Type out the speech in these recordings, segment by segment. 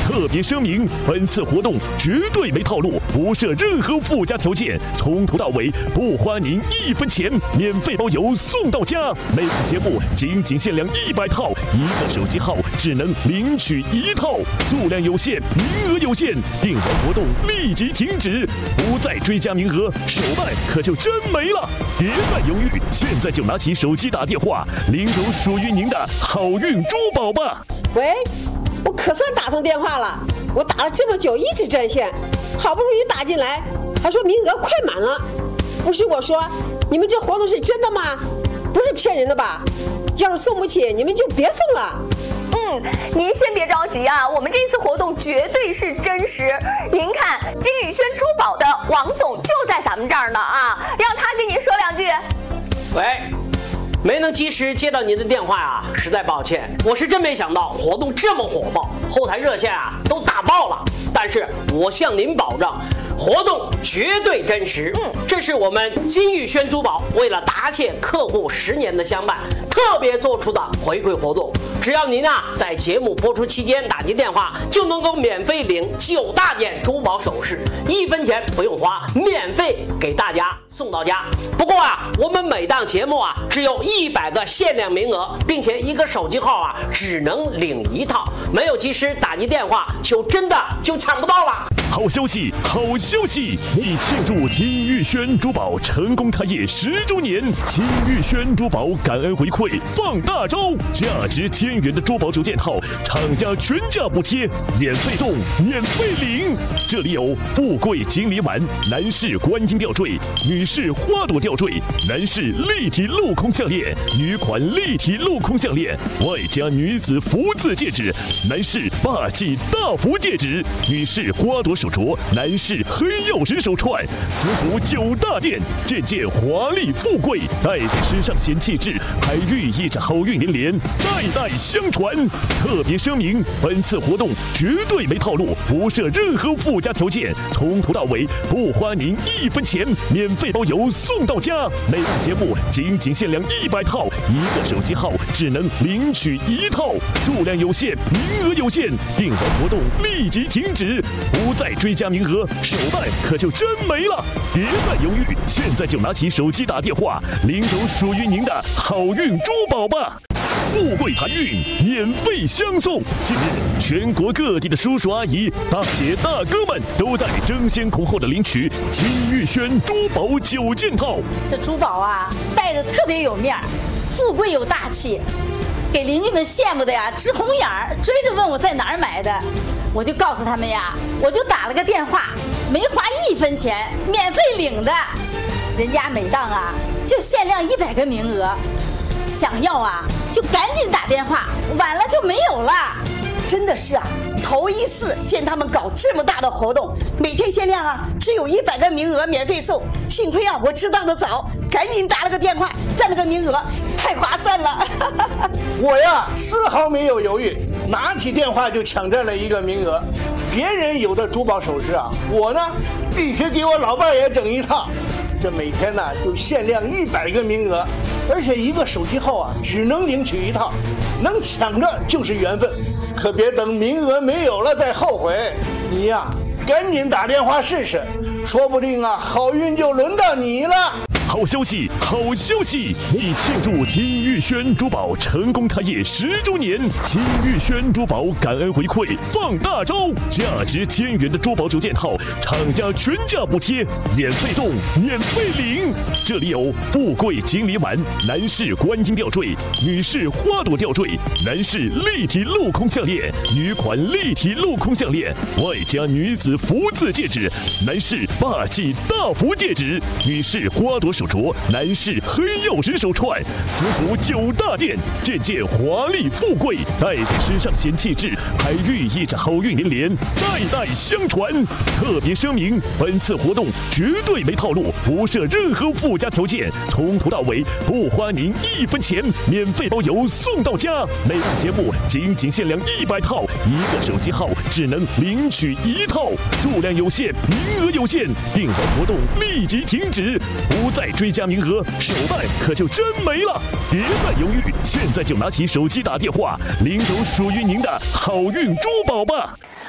特别声明：本次活动绝对没套路，不设任何附加条件，从头到尾不花您1分钱，免费包邮送到家。每次节目仅限量100套，1个手机号只能领取1套，数量有限，名额有限，订完活动立即停止，不再追加名额，手办可就真没了。别再犹豫，现在就拿起手机打电话，领走属于您的好运珠宝吧。 喂，我可算打通电话了，我打了这么久一直占线，好不容易打进来，还说名额快满了。不是我说，你们这活动是真的吗？不是骗人的吧？要是送不起，你们就别送了。 您先别着急啊，我们这次活动绝对是真实。您看，金宇轩珠宝的王总就在咱们这儿呢啊，让他跟您说2句。 喂，没能及时接到您的电话啊，实在抱歉。我是真没想到活动这么火爆，后台热线啊都打爆了。但是我向您保证，活动绝对真实。这是我们金宇轩珠宝为了答谢客户10年的相伴，特别做出的回馈活动。只要您啊在节目播出期间打进电话，就能够免费领9大件珠宝首饰，1分钱不用花，免费给大家送到家。不过啊，我们每档节目啊只有100个限量名额，并且1个手机号啊只能领1套，没有及时打进电话，真的抢不到了。 好消息，好消息！为庆祝金玉轩珠宝成功开业10周年，金玉轩珠宝感恩回馈放大招，价值1000元的珠宝9件套，厂家全价补贴，免费送，免费领。这里有富贵锦鲤碗、男士观音吊坠、女士花朵吊坠、男士立体镂空项链、女款立体镂空项链，外加女子福字戒指，男士霸气大福戒指，女士花朵手镯，男士黑曜石手串，足足9大件，件件华丽富贵，戴在身上显气质，还寓意着好运连连，代代相传。特别声明：本次活动绝对没套路，不设任何附加条件，从头到尾不花您1分钱，免费包邮送到家。每档节目仅限量100套，1个手机号只能领取1套，数量有限，名额有限，订完活动立即停止，不再追加名额，手办可就真没了。别再犹豫，现在就拿起手机打电话，领走属于您的好运珠宝吧。富贵财运免费相送。近日，全国各地的叔叔阿姨、大姐大哥们都在争先恐后的领取金玉轩珠宝9件套。 这珠宝啊，戴着特别有面儿，富贵有大气，给邻居们羡慕的呀直红眼儿，追着问我在哪儿买的。我就告诉他们呀，我就打了个电话，没花1分钱，免费领的。人家每档啊就限量100个名额，想要啊就赶紧打电话，晚了就没有了。 真的是啊，头一次见他们搞这么大的活动，每天限量啊只有100个名额免费送。幸亏啊我知道的早，赶紧打了个电话，占了个名额，太划算了。 我呀丝毫没有犹豫，拿起电话就抢占了1个名额。别人有的珠宝首饰啊，我呢必须给我老伴也整1套。这每天呢就限量100个名额，而且1个手机号啊只能领取1套，能抢着就是缘分，可别等名额没有了再后悔。你呀赶紧打电话试试，说不定啊好运就轮到你了。 好消息，好消息！为庆祝金玉轩珠宝成功开业10周年，金玉轩珠宝感恩回馈放大招，价值1000元的珠宝9件套，厂家全价补贴，免费送，免费领。这里有富贵锦鲤碗、男士观音吊坠、女士花朵吊坠、男士立体镂空项链、女款立体镂空项链，外加女子福字戒指，男士霸气大福戒指，女士花朵手镯，男士黑曜石手串，足足9大件，件件华丽富贵，戴在身上显气质，还寓意着好运连连，代代相传。特别声明：本次活动绝对没套路，不设任何附加条件，从头到尾不花您1分钱，免费包邮送到家。每档节目仅限量100套，1个手机号只能领取1套，数量有限，名额有限，订完活动立即停止，不再追加名额，手办可就真没了。别再犹豫，现在就拿起手机打电话，领走属于您的好运珠宝吧。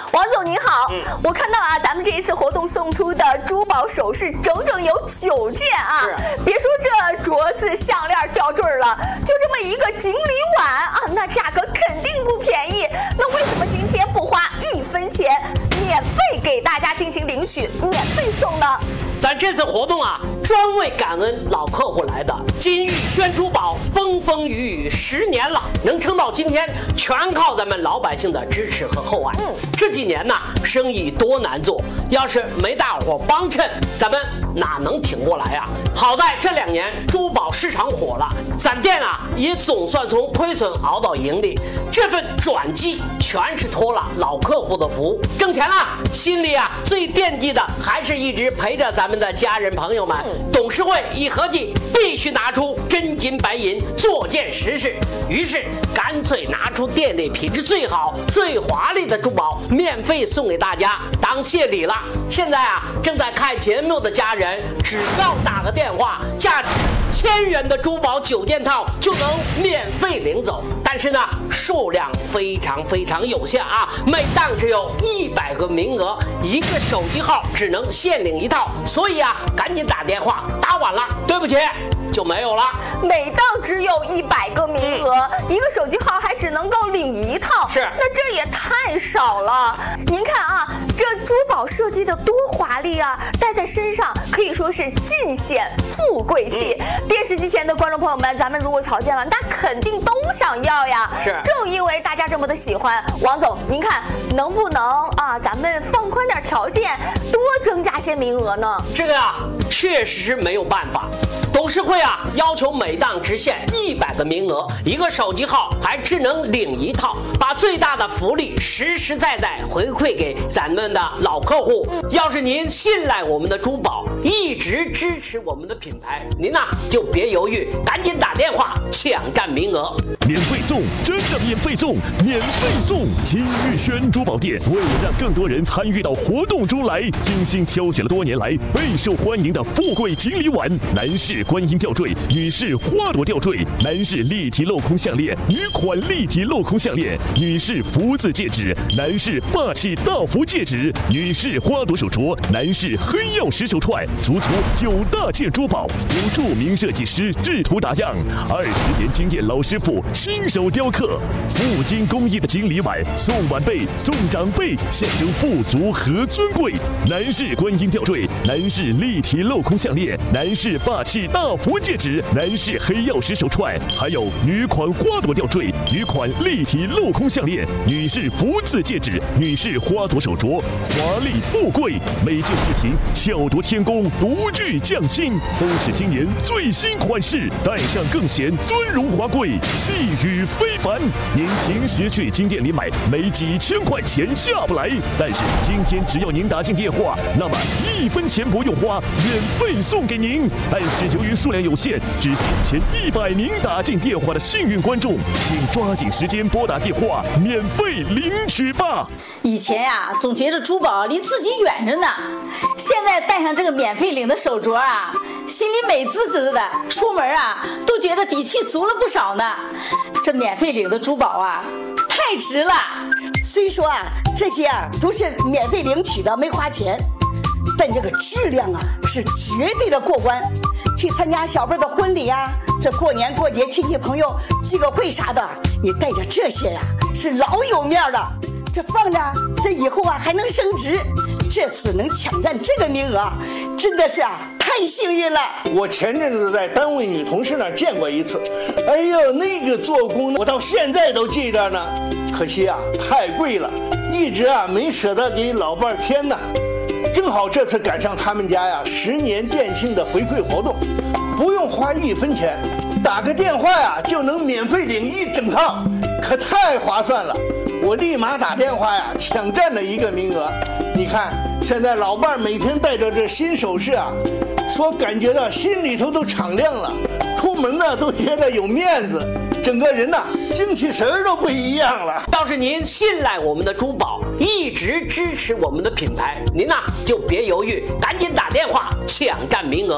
王总您好，我看到啊，咱们这一次活动送出的珠宝首饰整整有9件啊！别说这镯子、项链、吊坠了，就这么一个锦鲤碗啊，那价格肯定不便宜。那为什么今天不花1分钱，免费给大家进行领取，免费送呢？ 咱这次活动啊，专为感恩老客户来的。金玉轩珠宝风风雨雨10年了，能撑到今天，全靠咱们老百姓的支持和厚爱。这几年呢，生意多难做，要是没大伙帮衬，咱们哪能挺过来啊？好在这2年珠宝市场火了，咱店啊也总算从亏损熬到盈利。这份转机全是托了老客户的福，挣钱了，心里啊最惦记的还是一直陪着咱们的家人朋友们。董事会一合计，必须拿出真金白银做件实事，于是干脆拿出店内品质最好、最华丽的珠宝，免费送给大家当谢礼了。现在啊，正在看节目的家人，只要打个电话，价值1000元的珠宝9件套就能免费领走。但是呢，数量非常有限啊，每档只有100个名额，1个手机号只能限领1套，所以啊，赶紧打电话，打晚了，对不起，就没有了。 每档只有100个名额，1个手机号还只能够领1套， 是， 那这也太少了。您看啊，这珠宝设计的多华丽啊，戴在身上可以说是尽显富贵气。电视机前的观众朋友们，咱们如果瞧见了，那肯定都想要呀。 是， 正因为大家这么的喜欢，王总，您看能不能啊，咱们放宽点条件，多增加些名额呢？ 这个啊，确实是没有办法。董事会啊，要求每档只限100个名额，1个手机号还只能领1套，把最大的福利实实在在回馈给咱们的老客户。要是您信赖我们的珠宝，一直支持我们的品牌，您呐就别犹豫，赶紧打电话抢占名额。 免费送，真的免费送，免费送！金玉轩珠宝店为了让更多人参与到活动中来，精心挑选了多年来备受欢迎的富贵锦鲤碗、男士观音吊坠、女士花朵吊坠、男士立体镂空项链、女款立体镂空项链、女士福字戒指、男士霸气大福戒指、女士花朵手镯、男士黑曜石手串，足足9大件珠宝，由著名设计师制图打样，20年经验老师傅亲手雕刻，富金工艺的锦鲤碗，送晚辈送长辈，象征富足和尊贵。男士观音吊坠、男士立体镂空项链、男士霸气大福戒指、男士黑曜石手串，还有女款花朵吊坠、女款立体镂空项链、女士福字戒指、女士花朵手镯，华丽富贵，每件制品巧夺天工，独具匠心，都是今年最新款式，戴上更显尊荣华贵，气宇非凡。您平时去金店里买，没几千块钱下不来，但是今天只要您打进电话，那么1分钱不用花，免费送给您。但是由于数量有限，只限前100名打进电话的幸运观众，请抓紧时间拨打电话，免费领取吧。 以前呀，总觉得珠宝离自己远着呢，现在戴上这个免费领的手镯啊，心里美滋滋的，出门啊都觉得底气足了不少呢。这免费领的珠宝啊，太值了。 虽说啊，这些啊都是免费领取的，没花钱，但这个质量啊是绝对的过关。去参加小辈的婚礼啊，这过年过节亲戚朋友聚个会啥的，你带着这些呀，是老有面的。这放着，这以后啊还能升值。这次能抢占这个名额，真的是啊太幸运了。 我前阵子在单位女同事那儿见过一次，哎呦，那个做工我到现在都记着呢。可惜啊，太贵了，一直啊没舍得给老伴儿添呢。正好这次赶上他们家呀10年店庆的回馈活动，不用花1分钱，打个电话呀就能免费领1整套，可太划算了。我立马打电话呀抢占了1个名额。你看现在老伴每天带着这新首饰啊，说感觉到心里头都敞亮了，出门呢都觉得有面子，整个人呐精气神儿都不一样了。 要是您信赖我们的珠宝，一直支持我们的品牌，您呐就别犹豫，赶紧打电话抢占名额。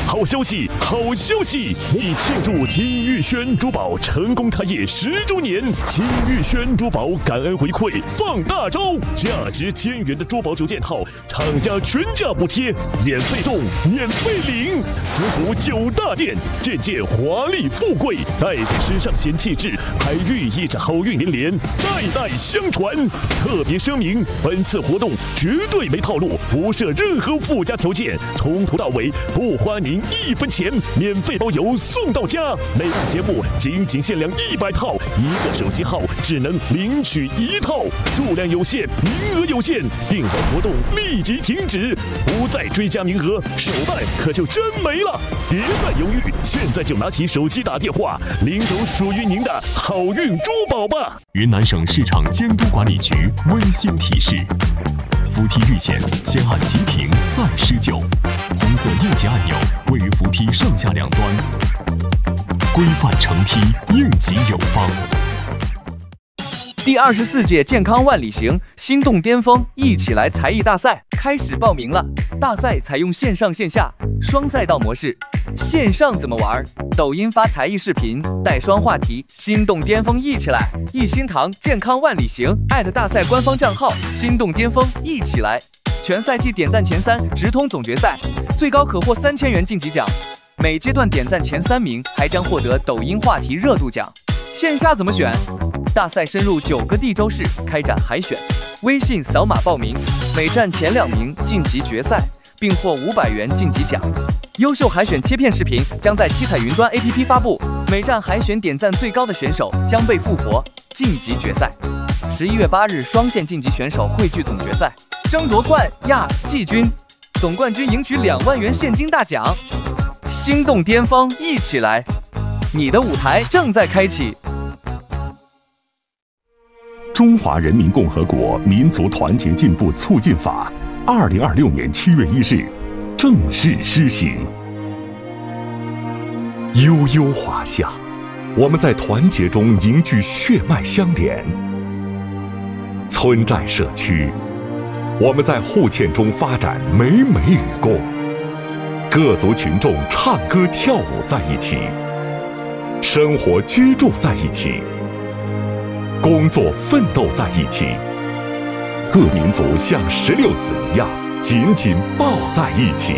好消息，好消息！你庆祝金玉轩珠宝成功开业10周年，金玉轩珠宝感恩回馈放大招，价值1000元的珠宝9件套，厂家全价补贴，免费送，免费领，私服9大件，件件华丽富贵，戴在身上显气质，还寓意着好运连连，代代相传。特别声明，本次活动绝对没套路，不设任何附加条件，从头到尾不花您1分钱，免费包邮送到家。每档节目仅限量100套，1个手机号只能领取1套，数量有限，名额有限，订单活动立即停止，不再追加名额，手办可就真没了。别再犹豫，现在就拿起手机打电话，领走属于您的好运珠宝吧！ 云南省市场监督管理局温馨提示：扶梯遇险，先按急停再施救。红色应急按钮位于扶梯上下两端，规范乘梯，应急有方。 第24届健康万里行心动巅峰一起来才艺大赛开始报名了。大赛采用线上线下双赛道模式。线上怎么玩？抖音发才艺视频，带双话题，心动巅峰一起来！一心堂健康万里行大赛官方账号心动巅峰一起来。全赛季点赞前3直通总决赛，最高可获3000元晋级奖。每阶段点赞前3名还将获得抖音话题热度奖。线下怎么选？大赛深入9个地州市开展海选，微信扫码报名，每站前2名晋级决赛，并获500元晋级奖。优秀海选切片视频将在七彩云端 APP 发布，每站海选点赞最高的选手将被复活晋级决赛。11月8日双线晋级选手汇聚总决赛，争夺冠亚季军，总冠军赢取2万元现金大奖。心动巅峰一起来，你的舞台正在开启。 中华人民共和国民族团结进步促进法2026年7月1日正式施行。悠悠华夏，我们在团结中凝聚血脉相连；村寨社区，我们在互嵌中发展美美与共。各族群众唱歌跳舞在一起，生活居住在一起，工作奋斗在一起，各民族像16子一样紧紧抱在一起，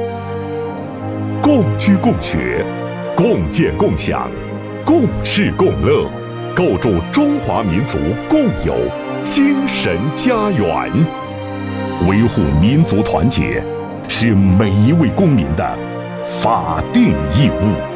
共居共学，共建共享，共事共乐，构筑中华民族共有精神家园。维护民族团结是每一位公民的法定义务。